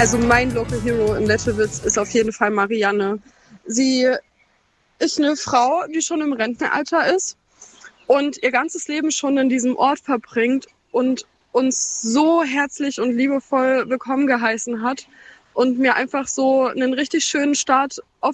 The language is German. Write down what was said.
Also mein Local Hero in Lettelwitz ist auf jeden Fall Marianne. Sie ist eine Frau, die schon im Rentenalter ist und ihr ganzes Leben schon in diesem Ort verbringt und uns so herzlich und liebevoll willkommen geheißen hat und mir einfach so einen richtig schönen Start auf